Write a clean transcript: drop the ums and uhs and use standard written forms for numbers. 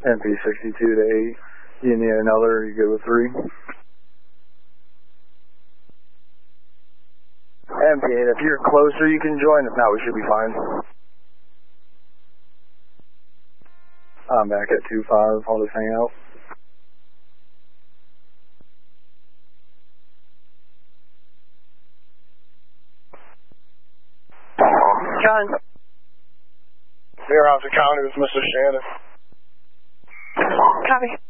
MP62 to 8. You need another, you good with 3? MP8, if you're closer you can join, if not we should be fine. I'm back at 2-5, I'll just hang out. John. Fairhouse County with Mr. Shannon. Copy.